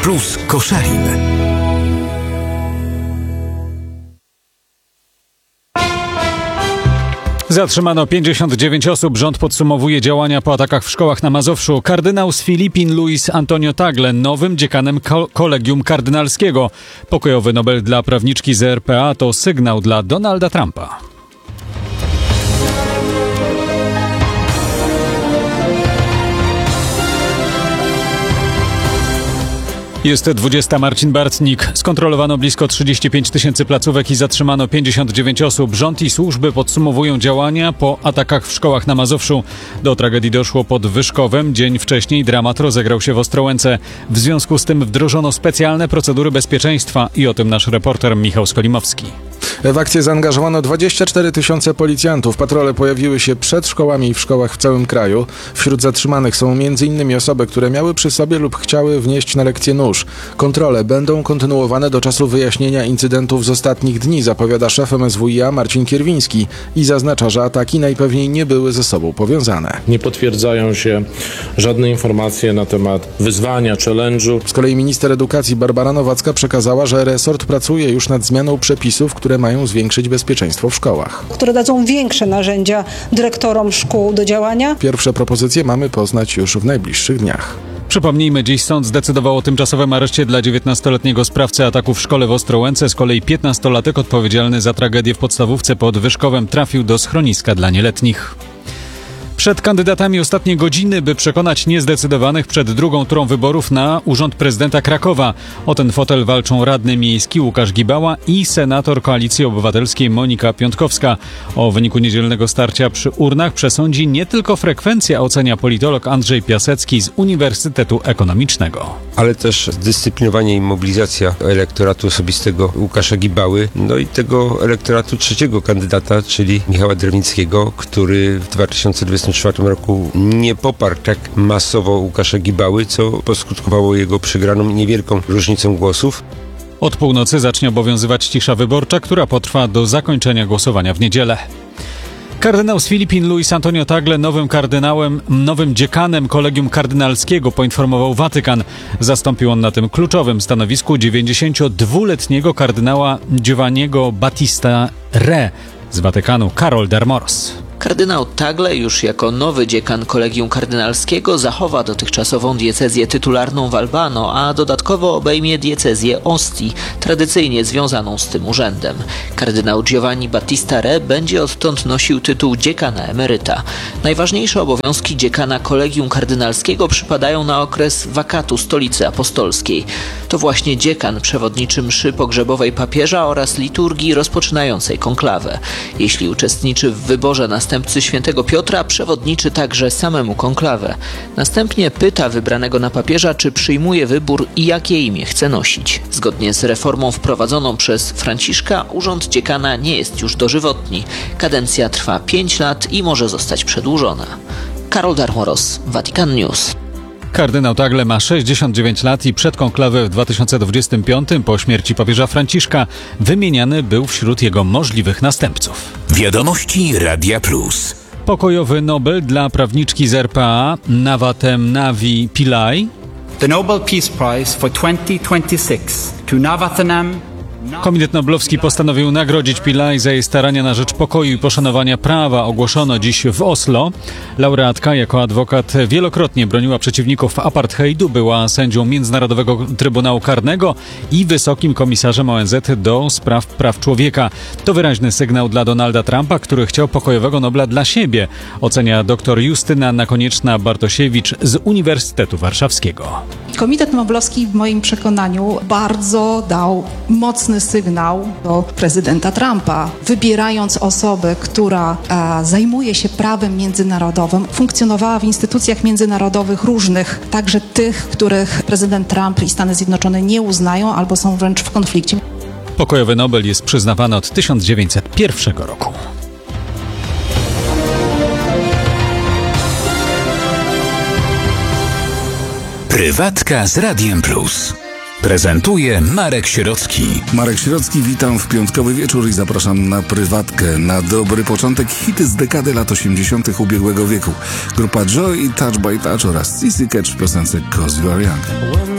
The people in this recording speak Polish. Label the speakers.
Speaker 1: Plus Koszalin.
Speaker 2: Zatrzymano 59 osób. Rząd podsumowuje działania po atakach w szkołach na Mazowszu. Kardynał z Filipin Luis Antonio Tagle nowym dziekanem Kolegium Kardynalskiego. Pokojowy Nobel dla prawniczki z RPA to sygnał dla Donalda Trumpa. Jest 20. Marcin Bartnik. Skontrolowano blisko 35 000 placówek i zatrzymano 59 osób. Rząd i służby podsumowują działania po atakach w szkołach na Mazowszu. Do tragedii doszło pod Wyszkowem. Dzień wcześniej dramat rozegrał się w Ostrołęce. W związku z tym wdrożono specjalne procedury bezpieczeństwa i o tym nasz reporter Michał Skolimowski.
Speaker 3: W akcję zaangażowano 24 000 policjantów. Patrole pojawiły się przed szkołami i w szkołach w całym kraju. Wśród zatrzymanych są m.in. osoby, które miały przy sobie lub chciały wnieść na lekcję nóż. Kontrole będą kontynuowane do czasu wyjaśnienia incydentów z ostatnich dni, zapowiada szef MSWiA Marcin Kierwiński i zaznacza, że ataki najpewniej nie były ze sobą powiązane.
Speaker 4: Nie potwierdzają się żadne informacje na temat wyzwania, challenge'u.
Speaker 3: Z kolei minister edukacji Barbara Nowacka przekazała, że resort pracuje już nad zmianą przepisów, które mają zwiększyć bezpieczeństwo w szkołach.
Speaker 5: Które dadzą większe narzędzia dyrektorom szkół do działania.
Speaker 3: Pierwsze propozycje mamy poznać już w najbliższych dniach.
Speaker 2: Przypomnijmy, dziś sąd zdecydował o tymczasowym areszcie dla 19-letniego sprawcy ataku w szkole w Ostrołęce. Z kolei 15-latek odpowiedzialny za tragedię w podstawówce pod Wyszkowem trafił do schroniska dla nieletnich. Przed kandydatami ostatnie godziny, by przekonać niezdecydowanych przed drugą turą wyborów na urząd prezydenta Krakowa. O ten fotel walczą radny miejski Łukasz Gibała i senator Koalicji Obywatelskiej Monika Piątkowska. O wyniku niedzielnego starcia przy urnach przesądzi nie tylko frekwencja, ocenia politolog Andrzej Piasecki z Uniwersytetu Ekonomicznego.
Speaker 6: Ale też zdyscyplinowanie i mobilizacja elektoratu osobistego Łukasza Gibały, no i tego elektoratu trzeciego kandydata, czyli Michała Drewnickiego, który w 2024 roku nie poparł tak masowo Łukasza Gibały, co poskutkowało jego przegraną niewielką różnicą głosów.
Speaker 2: Od północy zacznie obowiązywać cisza wyborcza, która potrwa do zakończenia głosowania w niedzielę. Kardynał z Filipin Luis Antonio Tagle nowym dziekanem Kolegium Kardynalskiego, poinformował Watykan. Zastąpił on na tym kluczowym stanowisku 92-letniego kardynała Giovanniego Battista Re z Watykanu Karol Darmoros.
Speaker 7: Kardynał Tagle już jako nowy dziekan Kolegium Kardynalskiego zachowa dotychczasową diecezję tytularną w Albano, a dodatkowo obejmie diecezję Ostii, tradycyjnie związaną z tym urzędem. Kardynał Giovanni Battista Re będzie odtąd nosił tytuł dziekana emeryta. Najważniejsze obowiązki dziekana Kolegium Kardynalskiego przypadają na okres wakatu Stolicy Apostolskiej. To właśnie dziekan przewodniczy mszy pogrzebowej papieża oraz liturgii rozpoczynającej konklawę. Jeśli uczestniczy w wyborze następcy świętego Piotra, przewodniczy także samemu konklawę. Następnie pyta wybranego na papieża, czy przyjmuje wybór i jakie imię chce nosić. Zgodnie z reformą wprowadzoną przez Franciszka, urząd dziekana nie jest już dożywotni. Kadencja trwa 5 lat i może zostać przedłużona. Karol Darmoros, Vatican News.
Speaker 2: Kardynał Tagle ma 69 lat i przed konklawę w 2025 po śmierci papieża Franciszka wymieniany był wśród jego możliwych następców.
Speaker 1: Wiadomości Radia Plus.
Speaker 2: Pokojowy Nobel dla prawniczki z RPA Navatem Navi Pillai.
Speaker 8: The Nobel Peace Prize for 2026 to Navatanam.
Speaker 2: Komitet Noblowski postanowił nagrodzić Pillai za jej starania na rzecz pokoju i poszanowania prawa. Ogłoszono dziś w Oslo. Laureatka jako adwokat wielokrotnie broniła przeciwników apartheidu, była sędzią Międzynarodowego Trybunału Karnego i wysokim komisarzem ONZ do spraw praw człowieka. To wyraźny sygnał dla Donalda Trumpa, który chciał pokojowego Nobla dla siebie, ocenia dr Justyna Nakonieczna-Bartosiewicz z Uniwersytetu Warszawskiego.
Speaker 9: Komitet Noblowski w moim przekonaniu bardzo dał mocny sygnał do prezydenta Trumpa, wybierając osobę, która zajmuje się prawem międzynarodowym, funkcjonowała w instytucjach międzynarodowych różnych, także tych, których prezydent Trump i Stany Zjednoczone nie uznają albo są wręcz w konflikcie.
Speaker 2: Pokojowy Nobel jest przyznawany od 1901 roku.
Speaker 1: Prywatka z Radiem Plus. Prezentuje Marek Sierocki.
Speaker 10: Marek Sierocki, witam w piątkowy wieczór i zapraszam na prywatkę. Na dobry początek hity z dekady lat 80. ubiegłego wieku. Grupa Joy i Touch by Touch oraz Sissy Catch w piosence 'Cause You Are Young.